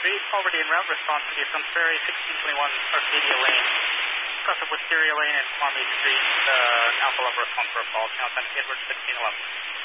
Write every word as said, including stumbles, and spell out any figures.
three, already en route, response to Sun Ferry, sixteen twenty-one Arcadia Lane. Cross up Wisteria Lane and Army Street, uh, Alpha Love response for a call. Channel ten Edwards, fifteen eleven.